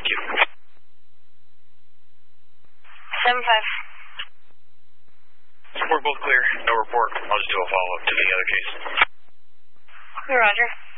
Thank you. 7-5. We're both clear. No report. I'll just do a follow-up to the other case. Clear, Roger.